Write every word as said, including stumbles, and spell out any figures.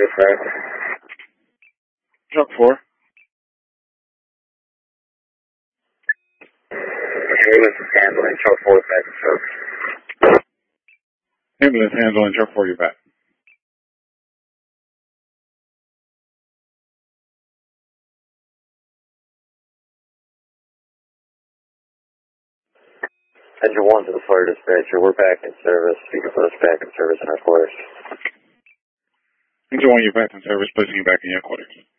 dispatch. Truck four. Ambulance is handling, truck four is back in service. Ambulance handling, truck four, you're back. Engine one to the fire dispatcher, we're back in service. Speakerphone is back in service in our quarters. Engine one, you're back in service, placing you back in your quarters.